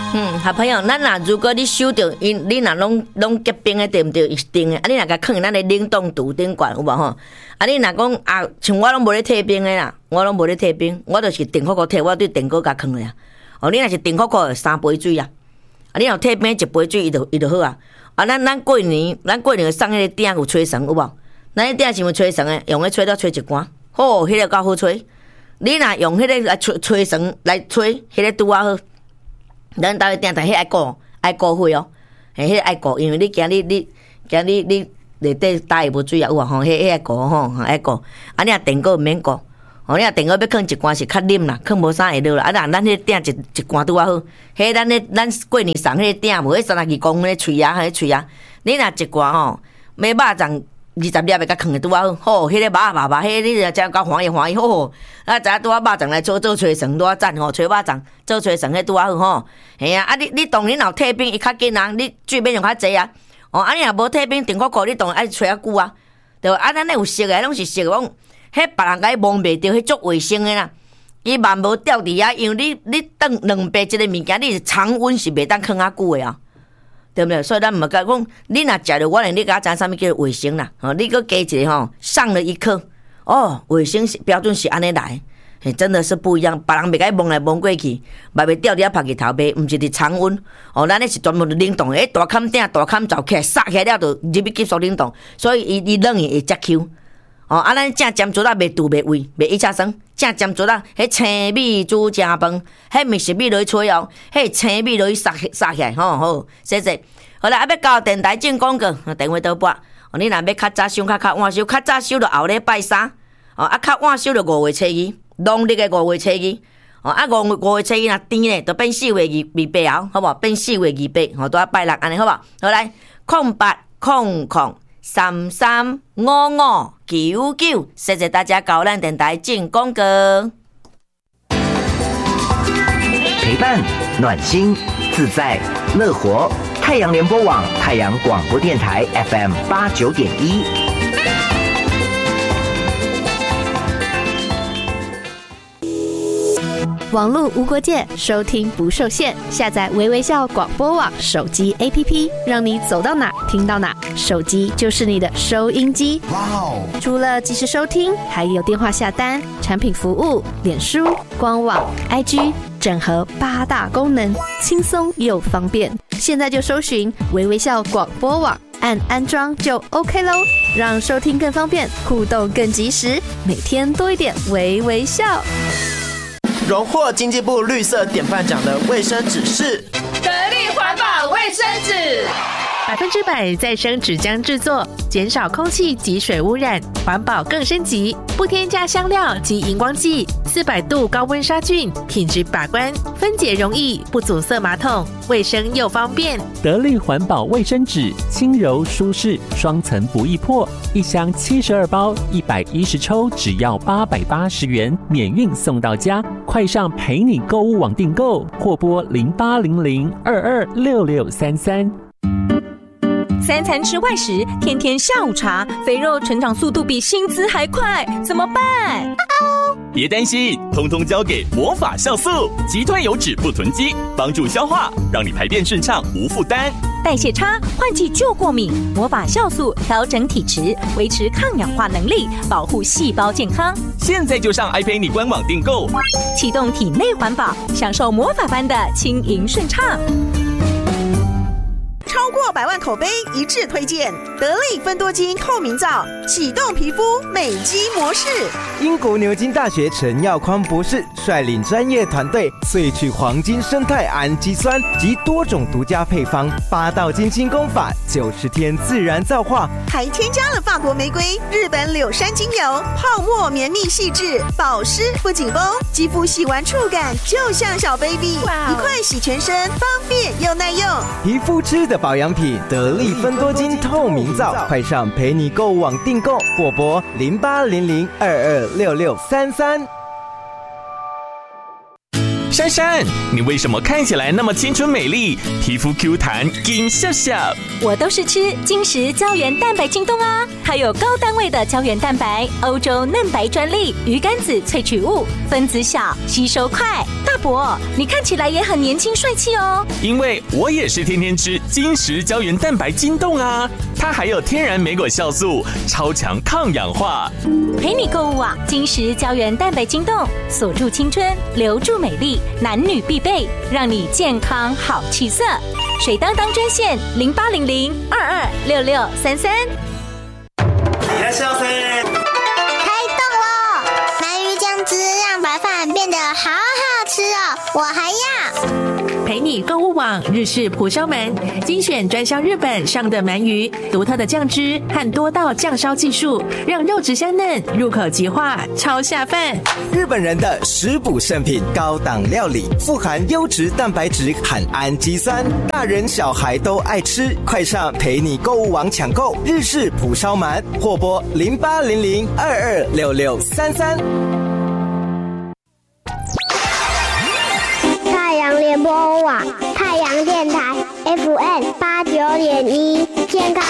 好朋友，咱如果你收到你若拢结冰的，对不对？一定的。你若甲放咱的冷冻橱顶管有无吼？你若讲像我拢无咧退冰的啦，我拢无咧退冰，我就是电锅退，我对电锅甲放咧。你若是电锅3杯水啊，你若退冰1杯水，伊就好啊。咱过年送迄个鼎有吹绳有无？咱迄鼎是用吹绳的，用迄吹到吹一罐，迄个够好吹。你若用迄个来吹绳来吹，迄个拄啊好。咱兜顶台迄爱顾火哦，迄个爱顾，因为你今日你内底打会无水啊，有啊吼，迄爱顾吼，爱顾。你若电锅毋免顾，你若电锅要放一罐是较啉啦，放无啥会落啦。咱迄鼎一罐拄啊好，迄咱过年送迄个鼎无，迄32公分的喙啊，你若一罐吼，买肉粽20粒的甲放的拄啊好，迄个肉，迄你若食到欢喜，吼，知拄啊肉粽来做吹绳拄啊赞吼，吹肉粽做吹绳迄拄啊好吼，嘿啊，你当然若退冰伊较紧啊，你水免用较济啊，你若无退冰电锅你当然爱吹较久啊，对吧？咱有熟的，拢是熟的，迄别人甲伊摸袂着，迄足卫生的啦，伊万无掉伫遐，因为你当2杯一个物件，你常温是袂当放较久的啊。对不对？所以咱毋甲讲，你若食着，我你甲知啥物叫卫生啦？你搁加一个上了一课卫生标准是安尼来，真的是不一样。别人袂甲伊摸来摸过去，嘛袂掉伫遐晒去头袂，毋是伫常温。咱咧是专门冷冻，大坎顶大坎走起来，撒起来了就入去急速冷冻，所以伊冷伊会接 Q。咱正尖珠仔袂肚袂胃，袂一下酸。正尖珠仔，迄青米煮正饭，迄咪是米落去吹哦，迄青米落去撒起来，好，谢谢。好啦，要到电台进广告，电话倒拨。你若要较早收，较晚收，较早收就后礼拜3，较晚收就5月初2，农历的5月初2。5月初2若甜咧，就变4月28后，好无？变4月28，拄拜6安尼好无？好来0800335599，谢谢大家到咱电台进广告。 陪伴、暖心、自在、乐活。太阳联播网、太阳广播电台 FM 89.1。 网络无国界，收听不受限。下载微微笑广播网手机 APP， 让你走到哪听到哪。手机就是你的收音机。哇哦！除了即时收听，还有电话下单、产品服务、脸书、官网、IG， 整合8大功能，轻松又方便。现在就搜寻微微笑广播网，按安装就 OK 咯，让收听更方便，互动更及时，每天多一点微微笑。 荣获经济部绿色典范奖的卫生纸是得力环保卫生纸 ，100%再生纸浆制作，减少空气及水污染，环保更升级，不添加香料及荧光剂，400度高温杀菌，品质把关，分解容易，不阻塞马桶，卫生又方便。 得力环保卫生纸，轻柔舒适，双层不易破，一箱72包，110抽，只要880元，免运送到家。快上陪你购物网订购，或拨0800226633。 3餐吃外食，天天下午茶，肥肉成长速度比薪资还快，怎么办？ 别担心，通通交给魔法酵素，击退油脂不囤积，帮助消化，让你排便顺畅无负担。 代谢差，换季就过敏，魔法酵素调整体质，维持抗氧化能力，保护细胞健康。 现在就上iPay你官网订购， 启动体内环保，享受魔法般的轻盈顺畅。 超过100万口碑一致推荐得力芬多精透明皂，启动皮肤美肌模式。 英国牛津大学陈耀匡博士率领专业团队萃取黄金生态氨基酸及多种独家配方，8道精清功法，90天自然皂化， 还添加了法国玫瑰、日本柳杉精油，泡沫绵密细致，保湿不紧绷，肌肤洗完触感就像小 baby， 一块洗全身，方便又耐用。 皮肤吃的保养品得力芬多精透明皂，快上陪你购物网订购，或拨0800226633。 珊珊，你为什么看起来那么青春美丽，皮肤 Q 弹金笑笑？ 我都是吃金石胶原蛋白晶冻啊，它有高单位的胶原蛋白，欧洲嫩白专利，鱼肝子萃取物，分子小，吸收快。大伯，你看起来也很年轻帅气哦。 因为我也是天天吃金石胶原蛋白晶冻啊，它还有天然莓果酵素，超强抗氧化。 陪你购物网，金石胶原蛋白晶冻，锁住青春，留住美丽，男女必备，让你健康好气色。水当当专线0800-226633。 いらっしゃいませ。 开动了！鳗鱼酱汁让白饭变得好好吃哦，我还要。 陪你购物网日式蒲烧鳗，精选专销日本上的鳗鱼，独特的酱汁和多道酱烧技术，让肉质香嫩，入口即化，超下饭。 日本人的食补圣品，高档料理，富含优质蛋白质和氨基酸，大人小孩都爱吃。快上陪你购物网抢购日式蒲烧鳗，或拨0800-226633。 太阳联播网，太阳电台 FM 89.1，健康